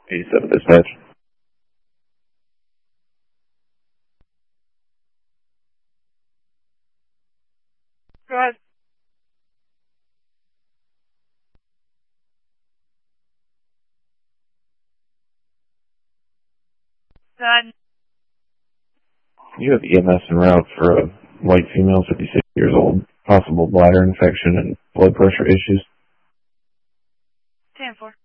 87 dispatch. Go ahead. Done. You have EMS en route for a white female, 56 years old, possible bladder infection and blood pressure issues. 10-4.